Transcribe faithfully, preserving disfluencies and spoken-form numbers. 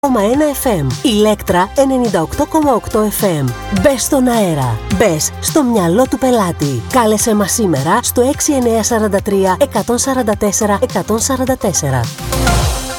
ένα εφ εμ. Ηλέκτρα ενενήντα οκτώ κόμμα οκτώ εφ εμ. Μπες στον αέρα. Μπες στο μυαλό του πελάτη. Κάλεσέ μας σήμερα στο έξι εννιά τέσσερα τρία, ένα τέσσερα τέσσερα, ένα τέσσερα τέσσερα.